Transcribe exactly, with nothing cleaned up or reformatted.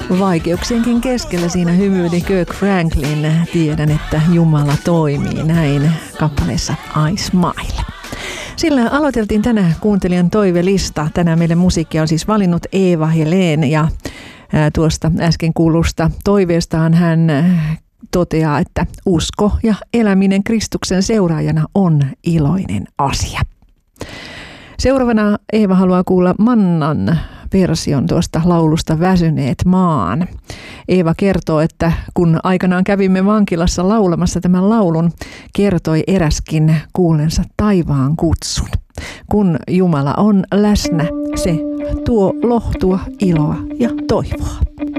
Vaikeuksienkin keskellä siinä hymyili Kirk Franklin. Tiedän, että Jumala toimii näin kappaleessa I Smile. Sillä aloiteltiin tänään kuuntelijan toivelista. Tänään meille musiikkia on siis valinnut Eeva Helén ja tuosta äsken kuulusta toiveestaan hän toteaa, että usko ja eläminen Kristuksen seuraajana on iloinen asia. Seuraavana Eeva haluaa kuulla Mannan version tuosta laulusta Väsyneet maan. Eeva kertoo, että kun aikanaan kävimme vankilassa laulamassa tämän laulun, kertoi eräskin kuullensa taivaan kutsun. Kun Jumala on läsnä, se tuo lohtua, iloa ja toivoa.